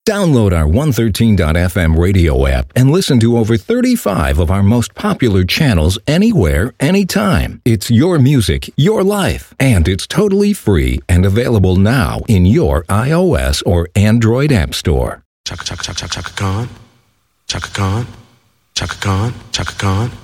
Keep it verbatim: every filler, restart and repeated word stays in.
Download our one thirteen dot f m radio app and listen to over thirty-five of our most popular channels anywhere, anytime. It's your music, your life, and it's totally free and available now in your iOS or Android app store. Chaka Chaka Chaka Chaka Khan, Chaka Khan, Chaka Khan, Chaka Khan.